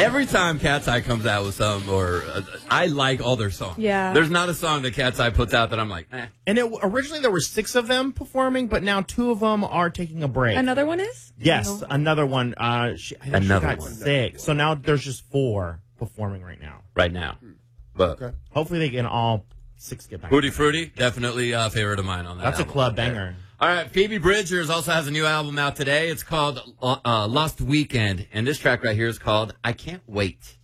Every time Cat's Eye comes out with some, I like all their songs. Yeah. There's not a song that Cat's Eye puts out that I'm like, eh. And originally there were 6 of them performing, but now 2 of them are taking a break. Another one is? Yes, another one. I think she got one. 6. So now there's just 4 performing right now. Right now. But Hopefully they can all 6 get back. Hootie Fruity, definitely a favorite of mine on that That's album. a club banger. All right, Phoebe Bridgers also has a new album out today. It's called Lost Weekend, and this track right here is called I Can't Wait.